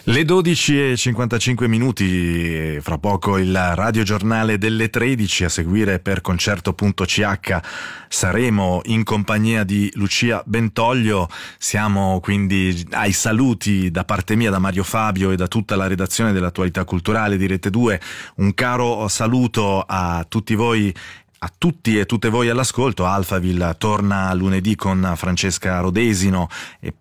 Le 12:55, fra poco il radiogiornale delle 13, a seguire per concerto.ch saremo in compagnia di Lucia Bentoglio. Siamo quindi ai saluti da parte mia, da Mario Fabio e da tutta la redazione dell'Attualità Culturale di Rete 2. Un caro saluto a tutti voi, a tutti e tutte voi all'ascolto. Alphaville torna lunedì con Francesca Rodesino e